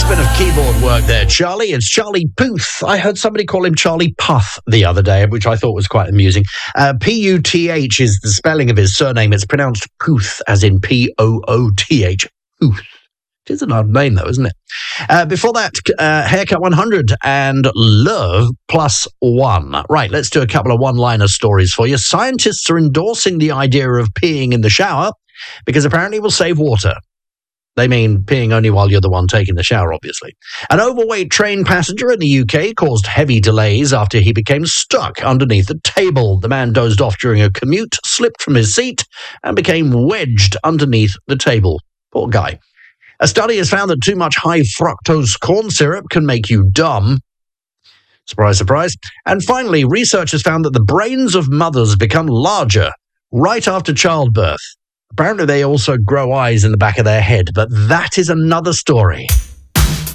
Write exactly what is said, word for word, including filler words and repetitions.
bit of keyboard work there, Charlie. It's Charlie Puth. I heard somebody call him Charlie Puth the other day, which I thought was quite amusing. Uh, P U T H is the spelling of his surname. It's pronounced Puth, as in P O O T H. Puth. It is an odd name, though, isn't it? Uh, before that, uh, Haircut one hundred and Love Plus One. Right, let's do a couple of one-liner stories for you. Scientists are endorsing the idea of peeing in the shower because apparently it will save water. They mean peeing only while you're the one taking the shower, obviously. An overweight train passenger in the U K caused heavy delays after he became stuck underneath a table. The man dozed off during a commute, slipped from his seat, and became wedged underneath the table. Poor guy. A study has found that too much high fructose corn syrup can make you dumb. Surprise, surprise. And finally, research has found that the brains of mothers become larger right after childbirth. Apparently, they also grow eyes in the back of their head, but that is another story.